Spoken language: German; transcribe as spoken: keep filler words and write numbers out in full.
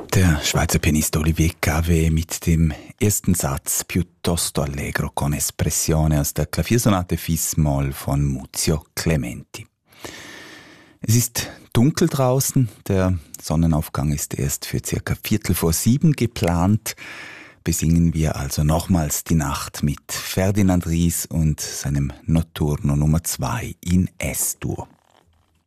Der Schweizer Pianist Olivier Cave mit dem ersten Satz Piuttosto allegro con espressione aus der Klaviersonate Fis-Moll von Muzio Clementi. Es ist dunkel draußen, der Sonnenaufgang ist erst für circa Viertel vor sieben geplant. Besingen wir also nochmals die Nacht mit Ferdinand Ries und seinem Notturno Nummer zwei in S-Dur.